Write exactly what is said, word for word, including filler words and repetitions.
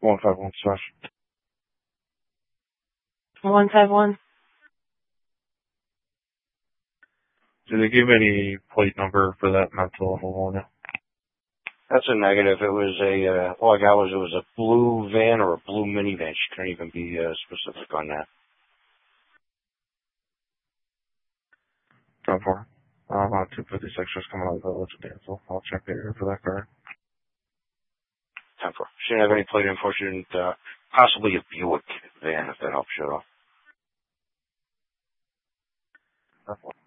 one five one smash. one five one. Did they give any plate number for that mental pneumonia? That's a negative. It was a, uh, all I got was it was a blue van or a blue minivan. She couldn't even be uh, specific on that. ten four. I'm on two fifty-six just coming out of the village of Danville. I'll check the area for that car. ten four. She didn't have any plate info. She didn't, uh, possibly a Buick van, if that helps you at all. ten four.